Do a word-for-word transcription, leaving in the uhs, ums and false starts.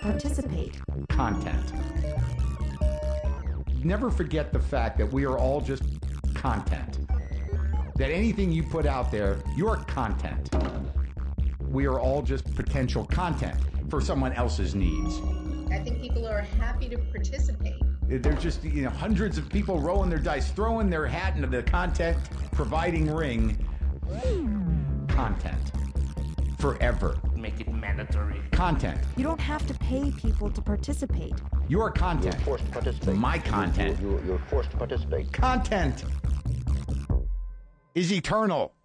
participate. Content. Never forget the fact that we are all just content. That anything you put out there, you're content. We are all just potential content for someone else's needs. I think people are happy to participate. There's just, you know, hundreds of people rolling their dice, throwing their hat into the content providing ring. Content. Forever. Make it mandatory. Content. You don't have to pay people to participate. Your content. You're forced to participate. My content. You, you, you're forced to participate. Content is eternal.